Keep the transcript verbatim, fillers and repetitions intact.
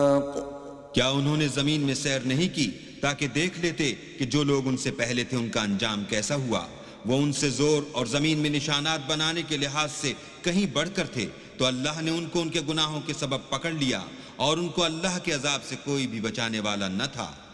क्या उन्होंने जमीन में सैर नहीं की ताकि देख लेते कि जो लोग उनसे पहले थे उनका अंजाम कैसा हुआ? वो उनसे जोर और जमीन में निशानात बनाने के लिहाज से कहीं बढ़कर थे, तो अल्लाह ने उनको उनके गुनाहों के सबब पकड़ लिया और उनको अल्लाह के अजाब से कोई भी बचाने वाला न था।